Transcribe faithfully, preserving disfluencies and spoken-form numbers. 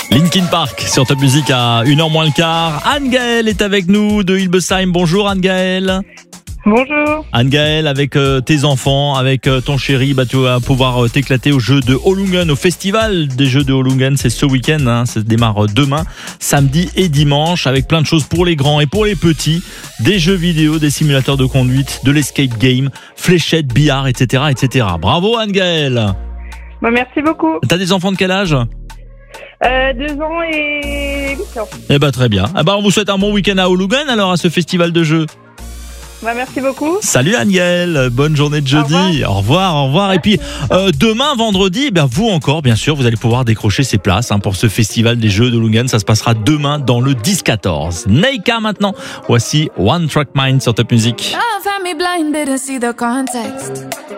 Linkin Park sur Top Music à une heure moins le quart. Anne-Gaëlle est avec nous de Hilbesheim. Bonjour Anne-Gaëlle. Bonjour. Anne-Gaëlle, avec euh, tes enfants, avec euh, ton chéri, bah, tu vas pouvoir euh, t'éclater au jeu de Holungen, au festival des jeux de Holungen. C'est ce week-end, hein, ça démarre demain, samedi et dimanche, avec plein de choses pour les grands et pour les petits. Des jeux vidéo, des simulateurs de conduite, de l'escape game, fléchettes, billard, et cetera, et cetera. Bravo Anne-Gaëlle. Bah, merci beaucoup. T'as des enfants de quel âge ? Euh, deux ans et huit ans. Eh bah très bien. Eh bah, on vous souhaite un bon week-end à Holungen alors, à ce festival de jeux. Bah, merci beaucoup. Salut Anne-Gaëlle, bonne journée de jeudi. Au revoir, au revoir. Au revoir. Et puis euh, demain vendredi, eh bien, vous encore, bien sûr, vous allez pouvoir décrocher ces places hein, pour ce festival des jeux de Holungen. Ça se passera demain dans le dix quatorze. Neika maintenant. Voici One Track Mind sur Top Music. Love had me blinded to see the context.